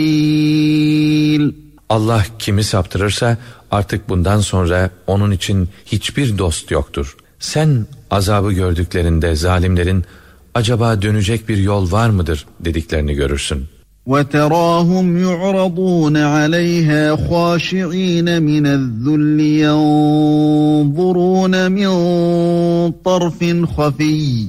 Allah kimi saptırırsa artık bundan sonra onun için hiçbir dost yoktur. Sen azabı gördüklerinde zalimlerin acaba dönecek bir yol var mıdır dediklerini görürsün. وَتَرَاهُمْ يُعْرَضُونَ عَلَيْهَا خَاشِعِينَ مِنَ الذُّلِّ يَنْظُرُونَ مِنْ طَرْفٍ خَفِيٍّ